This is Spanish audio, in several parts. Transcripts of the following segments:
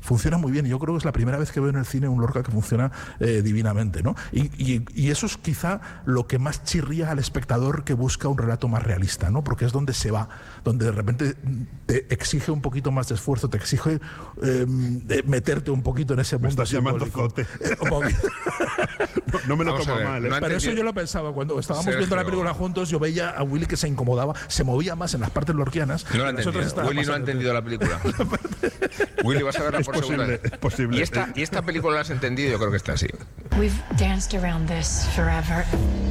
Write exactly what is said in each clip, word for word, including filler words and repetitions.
funciona muy bien. Yo creo que es la primera vez que veo en el cine un Lorca que funciona eh, divinamente, ¿no? Y, y, y eso es quizá lo que más chirría al espectador que busca un relato más realista, ¿no? Porque es donde se va, donde de repente te exige un poquito más de esfuerzo, te exige eh, meterte un poquito en ese mundo. Me estás llamando zote. no, no me lo Vamos tomo a ver, mal. no ¿eh? han- Pero eso yo lo pensaba cuando estábamos Sergio. viendo la película juntos. Yo veía a Willy que se incomodaba, se movía más en las partes lorquianas. No lo ha Nosotros entendido. estábamos Willy no ha pasando- entendido la película. Willy, vas a verla Es por posible, segunda vez. es posible. ¿Y esta, ¿Y esta película la has entendido? Yo creo que está así. We've danced around this forever.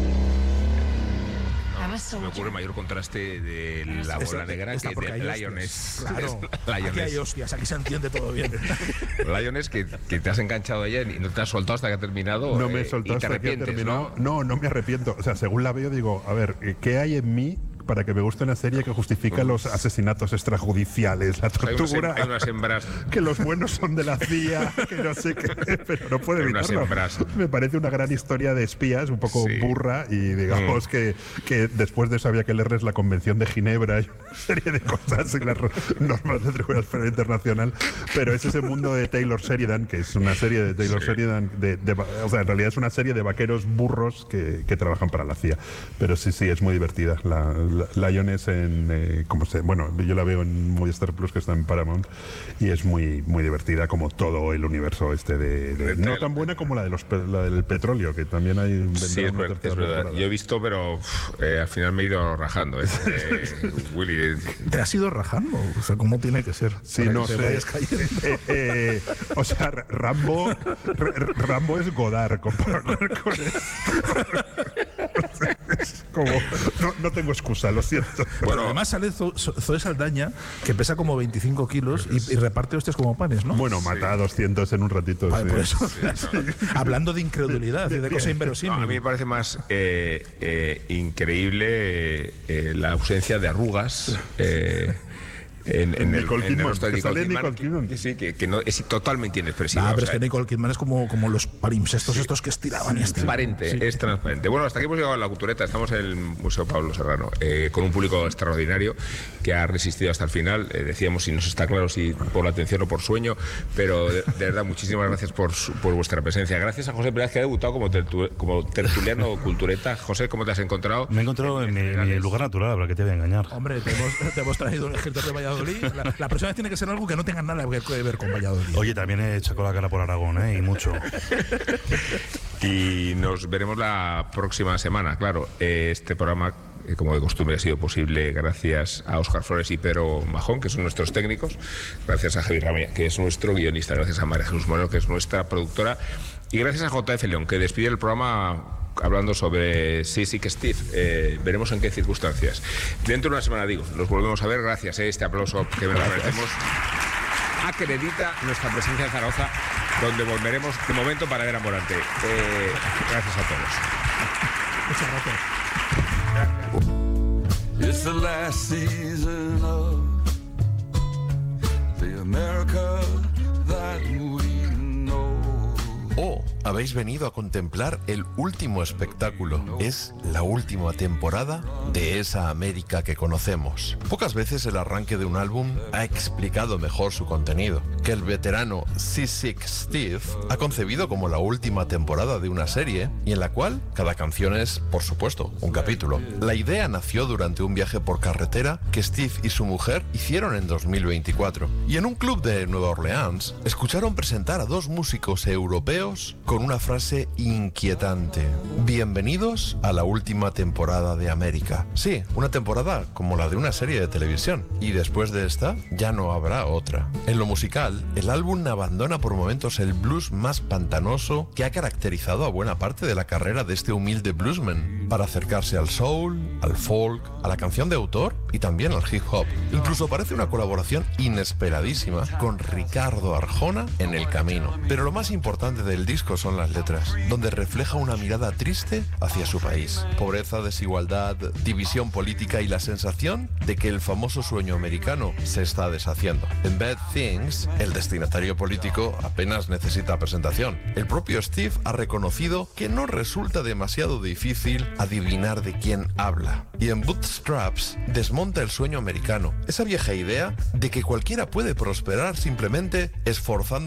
I'm a Me ocurre soldier. el mayor contraste de la bola negra Esta que porque hay de hostias. Lioness. Claro, aquí hay Lioness. hostias, aquí se entiende todo bien. Lioness, que, que te has enganchado a ella y no te has soltado hasta que ha terminado. No me he eh, soltado y te hasta que ha arrepientes, terminado. ¿no? No, no me arrepiento. O sea, según la veo, digo, a ver, ¿qué hay en mí para que me guste una serie que justifica los asesinatos extrajudiciales, la Hay unas, tortura? hay unas hembras. Que los buenos son de la C I A, que no sé qué, pero no puede Hay unas evitarlo. hembras. Me parece una gran historia de espías, un poco Sí. burra, y digamos Mm. que, que después de eso había que leerles la Convención de Ginebra y una serie de cosas y las ro- normas de Tribunal Penal Internacional, pero es ese mundo de Taylor Sheridan, que es una serie de Taylor Sí. Sheridan, de, de- o sea, en realidad es una serie de vaqueros burros que, que trabajan para la C I A, pero sí, sí, es muy divertida. La, la Lioness en, eh, como se, bueno, yo la veo en Movistar Plus, que está en Paramount, y es muy, muy divertida, como todo el universo este de, de- De- no tan buena como la de los pe- la del petróleo, que también hay vendrá Sí, es, una ver- tercera es verdad. temporada. Yo he visto, pero uf, eh, al final me he ido rajando. ¿eh? Eh, Willy, eh, ¿Te has ido rajando? O sea, ¿cómo tiene que ser? Sí, Para no que te sé. vayas cayendo. Eh, eh, o sea, R- Rambo, R- R- Rambo es Godard comparado con, con esto. Es como, no, no tengo excusa, lo siento. Bueno, además sale Zo- Zo- Zoe Saldaña, que pesa como veinticinco kilos y, y reparte hostias como panes, ¿no? Bueno, mata a doscientos en un ratito. Vale, sí. por eso. Hablando de incredulidad y de cosa no, inverosímil. a mí me parece más eh, eh, increíble eh, la ausencia de arrugas. Eh, en, en el, Nicole en el Kidman, rostro de que Nicole sale Kidman, Nicole Kidman. que sí, que, que no, es totalmente inexpresiva. Ah, pero o es sea, que Nicole Kidman es como, como los palimpsestos estos que estiraban y estiraban. transparente, es transparente. Bueno, hasta aquí hemos llegado a la cultureta. Estamos en el Museo Pablo Serrano, eh, con un público extraordinario que ha resistido hasta el final. Eh, decíamos, si no está claro si por la atención o por sueño, pero de, de verdad, muchísimas gracias por, su- por vuestra presencia. Gracias a José Pérez, que ha debutado como, tertu- como tertuliano cultureta. José, ¿cómo te has encontrado? Me he encontrado en mi, mi lugar natural, para que te voy a engañar. Hombre, te hemos, te hemos traído un escritor de Valladolid. La, la próxima vez tiene que ser algo que no tenga nada que que ver con Valladolid. Oye, también he echado la cara por Aragón, ¿eh? Y mucho. Y nos veremos la próxima semana. Claro, eh, este programa, eh, como de costumbre, ha sido posible gracias a Óscar Flores y Pedro Majón, que son nuestros técnicos, gracias a Javi Ramírez, que es nuestro guionista, gracias a María Jesús Moreno, que es nuestra productora, y gracias a J F León, que despide el programa hablando sobre Sick Steve. Eh, veremos en qué circunstancias. Dentro de una semana, digo, los volvemos a ver. Gracias, eh, este aplauso que nos merecemos acredita nuestra presencia en Zaragoza, donde volveremos de momento para ver a Morante. Eh, gracias a todos. Muchas gracias. It's the last season of the America that we know. Oh, habéis venido a contemplar el último espectáculo. Es la última temporada de esa América que conocemos. Pocas veces el arranque de un álbum ha explicado mejor su contenido, que el veterano Seasick Steve ha concebido como la última temporada de una serie y en la cual cada canción es, por supuesto, un capítulo. La idea nació durante un viaje por carretera que Steve y su mujer hicieron en dos mil veinticuatro. Y en un club de Nueva Orleans escucharon presentar a dos músicos europeos con una frase inquietante. Bienvenidos a la última temporada de América. Sí, una temporada como la de una serie de televisión. Y después de esta, ya no habrá otra. En lo musical, el álbum abandona por momentos el blues más pantanoso que ha caracterizado a buena parte de la carrera de este humilde bluesman, para acercarse al soul, al folk, a la canción de autor y también al hip hop. Incluso parece una colaboración inesperadísima con Ricardo Arjona en el camino. Pero lo más importante del disco son las letras, donde refleja una mirada triste hacia su país. Pobreza, desigualdad, división política y la sensación de que el famoso sueño americano se está deshaciendo. En Bad Things, el destinatario político apenas necesita presentación. El propio Steve ha reconocido que no resulta demasiado difícil adivinar de quién habla. Y en Bootstraps desmonta el sueño americano, esa vieja idea de que cualquiera puede prosperar simplemente esforzando